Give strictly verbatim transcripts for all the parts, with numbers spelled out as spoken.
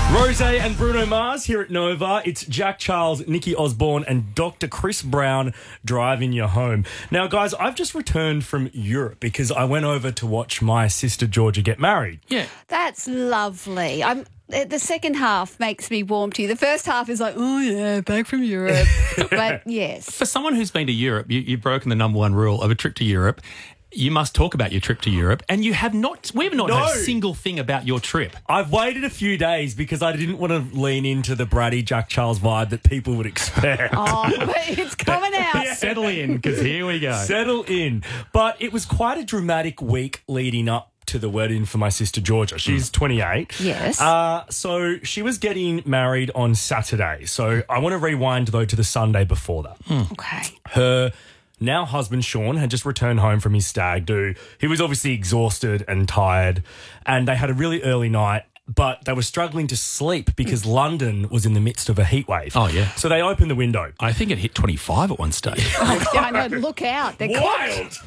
Rosé and Bruno Mars here at Nova. It's Jack Charles, Nikki Osborne and Doctor Chris Brown driving you home. Now, guys, I've just returned from Europe because I went over to watch my sister Georgia get married. Yeah. That's lovely. I'm. The second half makes me warm to you. The first half is like, oh, yeah, back from Europe. But, yes. For someone who's been to Europe, you, you've broken the number one rule of a trip to Europe. You must talk about your trip to Europe, and you have not. We have not No. heard a single thing about your trip. I've waited a few days because I didn't want to lean into the bratty Jack Charles vibe that people would expect. Oh, but it's coming out. Settle in, because here we go. Settle in. But it was quite a dramatic week leading up to the wedding for my sister Georgia. She's twenty-eight. Yes. Uh, so she was getting married on Saturday. So I want to rewind, though, to the Sunday before that. Okay. Her now husband, Sean, had just returned home from his stag do. He was obviously exhausted and tired, and they had a really early night, but they were struggling to sleep because London was in the midst of a heat wave. Oh, yeah. So they opened the window. I think it hit twenty-five at one stage. Yeah, I know. Look out. They're Wild!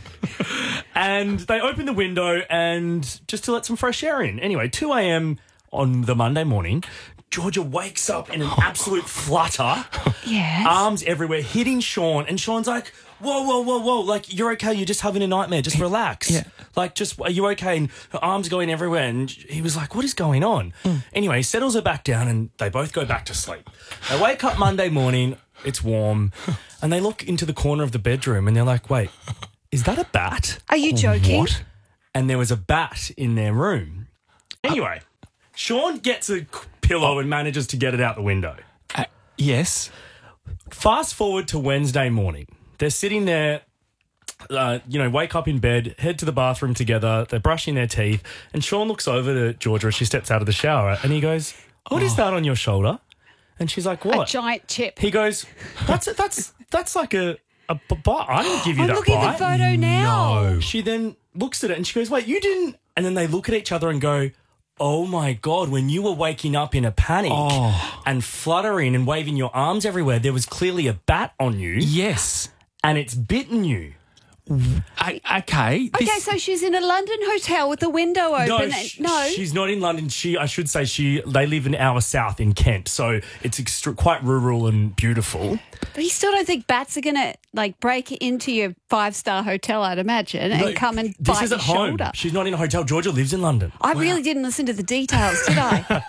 And they opened the window and just to let some fresh air in. Anyway, two a.m. on the Monday morning, Georgia wakes up in an absolute flutter, Yes. arms everywhere, hitting Sean. And Sean's like, whoa, whoa, whoa, whoa. Like, you're okay. You're just having a nightmare. Just relax. Yeah. Like, just, are you okay? And her arms going everywhere. And he was like, what is going on? Anyway, he settles her back down and they both go back to sleep. They wake up Monday morning. It's warm. And they look into the corner of the bedroom and they're like, wait, is that a bat? Are you joking? What? And there was a bat in their room. Anyway, Sean gets a pillow and manages to get it out the window. Uh, yes. Fast forward to Wednesday morning. They're sitting there, uh, you know, wake up in bed, head to the bathroom together. They're brushing their teeth. And Sean looks over to Georgia as she steps out of the shower and he goes, what is that on your shoulder? And she's like, A what? giant chip. He goes, that's that's that's like a, a b- bite. I didn't give you I'm that looking bite. at the photo now. No. She then looks at it and she goes, wait, you didn't... And then they look at each other and go, oh, my God, when you were waking up in a panic Oh. and fluttering and waving your arms everywhere, there was clearly a bat on you Yes. and it's bitten you. I, okay. Okay, this- so she's in a London hotel with the window open. No, and- sh- no. she's not in London. She, I should say, she. They live an hour south in Kent, so it's extra, quite rural and beautiful. But you still don't think bats are going to, like, break into your five-star hotel, I'd imagine, and No, come and this bite is your at home. shoulder? She's not in a hotel. Georgia lives in London. I really didn't listen to the details, did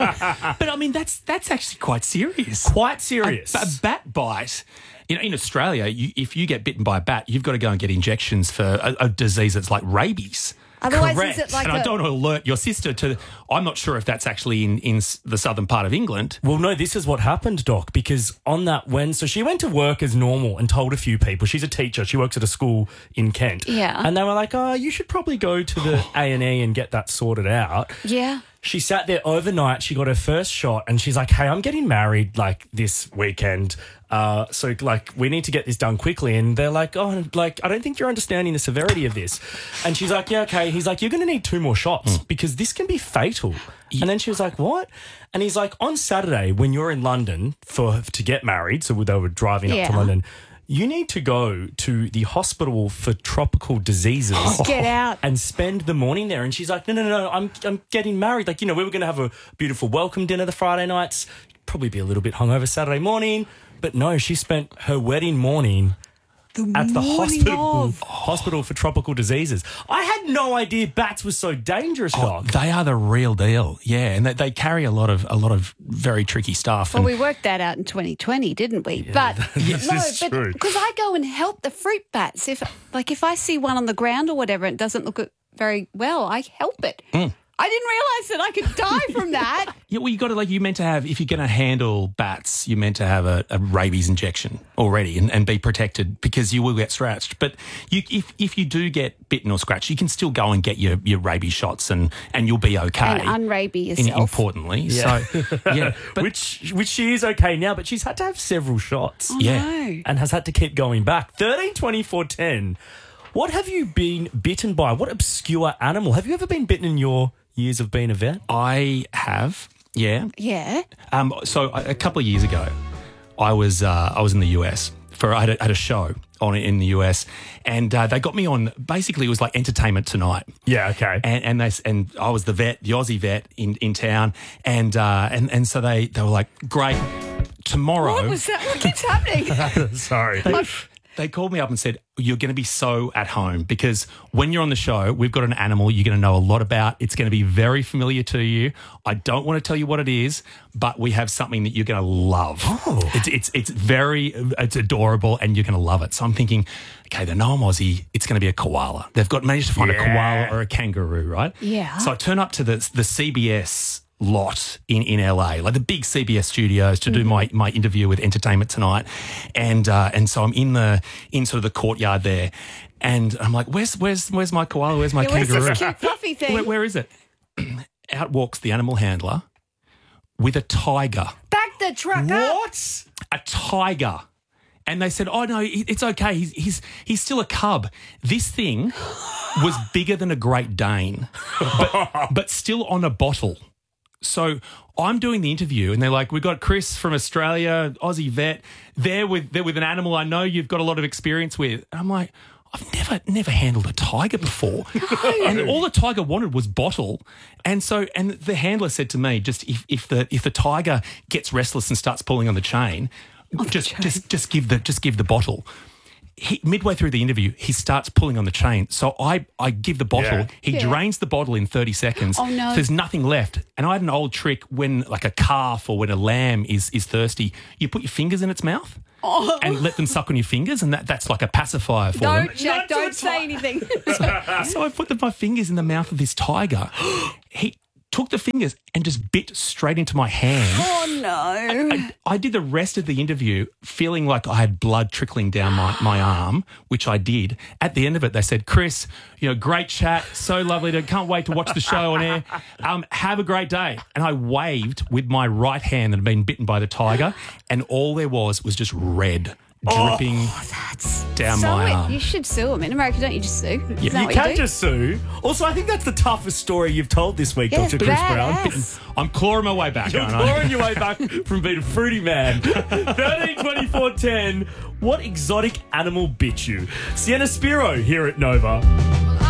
I? But I mean, that's that's actually quite serious. Quite serious. A, a bat bite. You know, in Australia, you, if you get bitten by a bat, you've got to go and get injections for a, a disease that's like rabies. Otherwise, Correct. is it like and I a... don't want to alert your sister to. I'm not sure if that's actually in, in s- the southern part of England. Well, no, this is what happened, Doc, because on that when, so she went to work as normal and told a few people. She's a teacher. She works at a school in Kent. Yeah. And they were like, oh, you should probably go to the A and E and get that sorted out. Yeah. She sat there overnight. She got her first shot and she's like, hey, I'm getting married like this weekend. Uh, so like we need to get this done quickly. And they're like, oh, like, I don't think you're understanding the severity of this. And she's like, yeah, okay. He's like, you're going to need two more shots because this can be fatal. And then she was like, what? And he's like, on Saturday when you're in London for to get married, so they were driving up Yeah. to London, you need to go to the hospital for tropical diseases. Get out. And spend the morning there. And she's like, no, no, no, I'm I'm getting married. Like, you know, we were going to have a beautiful welcome dinner the Friday nights, probably be a little bit hungover Saturday morning. But no, she spent her wedding morning The at the morning hospital of. hospital for tropical diseases. I had no idea bats were so dangerous, Oh, Doc. they are the real deal. Yeah, and they, they carry a lot of a lot of very tricky stuff. Well, And we worked that out in twenty twenty, didn't we? but this no, is but true. because I go and help the fruit bats. If like if I see one on the ground or whatever, and it doesn't look very well, I help it. Mm. I didn't realise that I could die from that. yeah, well, you got to like you meant to have if you're going to handle bats, you meant to have a, a rabies injection already and, and be protected because you will get scratched. But you, if if you do get bitten or scratched, you can still go and get your, your rabies shots and, and you'll be okay. And unraby In- yourself. importantly, Yeah. so yeah, but which which she is okay now, but she's had to have several shots. yeah. No. And has had to keep going back. thirteen twenty-four ten. What have you been bitten by? What obscure animal? Have you ever been bitten in your years of being a vet? I have, yeah. Yeah. Um, so a, a couple of years ago, I was uh, I was in the U S for I had a, had a show on in the U S, and uh, they got me on. Basically, it was like Entertainment Tonight. Yeah, okay. And and they and I was the vet, the Aussie vet in, in town, and uh, and and so they they were like, great. Tomorrow, What was that? What keeps happening? Sorry. they, they called me up and said, you're going to be so at home because when you're on the show, we've got an animal you're going to know a lot about. It's going to be very familiar to you. I don't want to tell you what it is, but we have something that you're going to love. Oh. It's, it's, it's very, it's adorable and you're going to love it. So I'm thinking, okay, they know I'm Aussie. It's going to be a koala. They've got managed to find Yeah. a koala or a kangaroo, right? Yeah. So I turn up to the, the C B S lot in, in L A, like the big C B S studios, to do my, my interview with Entertainment Tonight, and uh, and so I'm in the in sort of the courtyard there, and I'm like, where's where's where's my koala? Where's my Yeah, where's kangaroo? this cute fluffy thing? Where, where is it? Out walks the animal handler with a tiger, Back the truck up. What? a tiger. And they said, "Oh no, it- it's okay. He's he's he's still a cub. This thing was bigger than a Great Dane, but, but still on a bottle." So I'm doing the interview, and they're like, "We've got Chris from Australia, Aussie vet. They're with they're with an animal I know you've got a lot of experience with." And I'm like, "I've never never handled a tiger before." And all the tiger wanted was bottle. And so and the handler said to me, "Just if, if the if the tiger gets restless and starts pulling on the chain, just just just give the just give the bottle." He, midway through the interview, he starts pulling on the chain. So I, I give the bottle. Yeah. He Yeah. drains the bottle in thirty seconds. Oh, no. So there's nothing left. And I had an old trick when, like, a calf or when a lamb is is thirsty, you put your fingers in its mouth Oh. and let them suck on your fingers, and that, that's like a pacifier for Don't, them. Jack, Not to don't a say ti- anything. So I put the, my fingers in the mouth of this tiger. He took the fingers and just bit straight into my hand. Oh, no. I, I did the rest of the interview feeling like I had blood trickling down my, my arm, which I did. At the end of it, they said, "Chris, you know, great chat. So lovely. To, can't wait to watch the show on air. Um, have a great day." And I waved with my right hand that had been bitten by the tiger, and all there was was just red dripping down So my it- arm. you should sue them. In America, don't you just sue? Isn't that You what can't you do? just sue. Also, I think that's the toughest story you've told this week, Yes, Doctor Chris badass. Brown. I'm clawing my way back, You're aren't I? clawing your way back from being a fruity man. thirteen twenty-four ten. What exotic animal bit you? Sienna Spiro here at Nova.